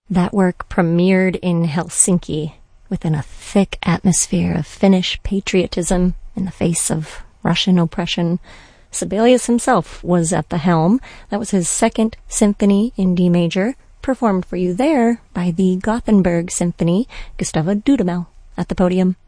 That work premiered in Helsinki within a thick atmosphere of Finnish patriotism in the face of Russian oppression. Sibelius himself was at the helm. That was his second symphony in D major, performed for you there by the Gothenburg Symphony, Gustavo Dudamel at the podium.